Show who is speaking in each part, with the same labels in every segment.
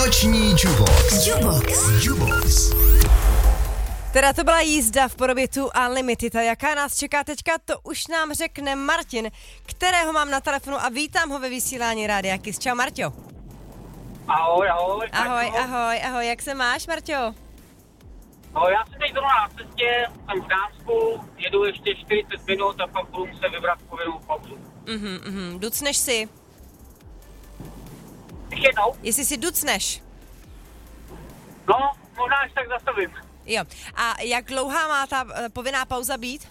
Speaker 1: Noční Jubox. Jubox.
Speaker 2: Teda to byla jízda v podobě Too Unlimited. A jaká nás čeká teďka, to už nám řekne Martin, kterého mám na telefonu a vítám ho ve vysílání Rádia Kiss. Čau, Marťo.
Speaker 3: Ahoj.
Speaker 2: Ahoj, jak se máš, Marťo?
Speaker 3: No, já jsem teď zrovna na cestě, jsem v Dánsku, jedu ještě 40 minut a pak budu muset vybrat povinnou pauzu.
Speaker 2: Ducneš si?
Speaker 3: Ještě jednou?
Speaker 2: Jestli si ducneš?
Speaker 3: No, možná až tak zastavím.
Speaker 2: Jo. A jak dlouhá má ta povinná pauza být?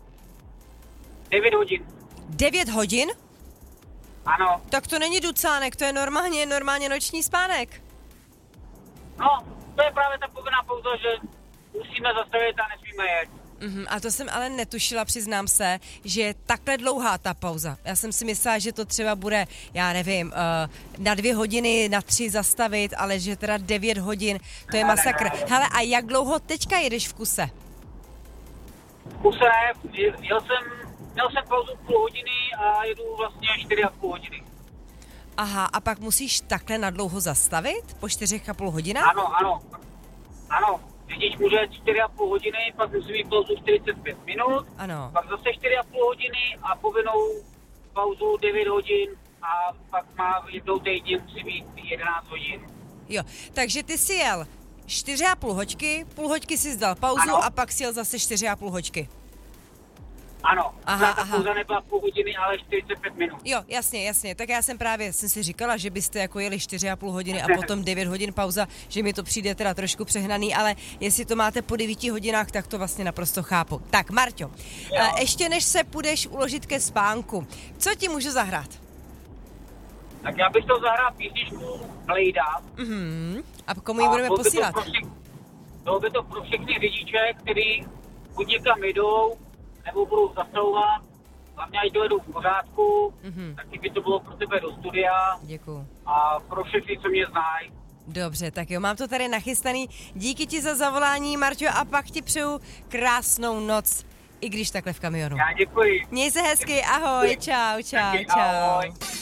Speaker 3: 9 hodin.
Speaker 2: 9 hodin?
Speaker 3: Ano.
Speaker 2: Tak to není ducánek, to je normálně noční spánek.
Speaker 3: No, to je právě ta povinná pauza, že musíme zastavit a nesmíme jet.
Speaker 2: A to jsem ale netušila, přiznám se, že je takhle dlouhá ta pauza. Já jsem si myslela, že to třeba bude, já nevím, na 2 hodiny, na 3 zastavit, ale že teda 9 hodin, to je masakr. Hele, a jak dlouho teďka jedeš v kuse?
Speaker 3: V kuse ne, měl jsem pauzu půl hodiny a jedu vlastně 4,5 hodiny.
Speaker 2: Aha, a pak musíš takhle nadlouho zastavit? Po 4,5 hodinách?
Speaker 3: Ano. Řidič může 4,5 hodiny, pak musí mít pauzu 45 minut,
Speaker 2: ano.
Speaker 3: Pak zase 4,5 hodiny a povinnou pauzu 9 hodin a pak má jednou týdně musí mít 11 hodin.
Speaker 2: Jo, takže ty si jel 4,5 hoďky, půl hoďky si zdal pauzu a pak si jel zase 4,5 hoďky.
Speaker 3: Ano, ta pauza nebyla půl hodiny, ale 45 minut.
Speaker 2: Jo, jasně, tak já jsem si říkala, že byste jako jeli 4,5 hodiny a potom 9 hodin pauza, že mi to přijde teda trošku přehnaný, ale jestli to máte po 9 hodinách, tak to vlastně naprosto chápu. Tak, Marťo, ještě než se půjdeš uložit ke spánku, co ti můžu zahrát?
Speaker 3: Tak já bych to zahrál písničku Blejda.
Speaker 2: A komu ji budeme posílat?
Speaker 3: Bylo by to pro všechny řidiče, kteří buď někam jdou, nebo budou zastavovat, hlavně ať dojedou v pořádku, taky by to bylo pro tebe do studia.
Speaker 2: Děkuju.
Speaker 3: A pro všechny, co mě znají.
Speaker 2: Dobře, tak jo, mám to tady nachystaný. Díky ti za zavolání, Marťo, a pak ti přeju krásnou noc, i když takhle v kamionu.
Speaker 3: Já děkuji.
Speaker 2: Měj se hezky, ahoj, čau.
Speaker 3: Ahoj.